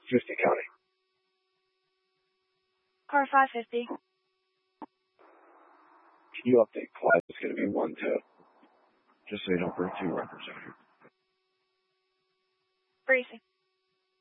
50 County. Car 550. Can you update Clyde? It's going to be 1-2. Just so you don't bring 2 records out here. Bracing.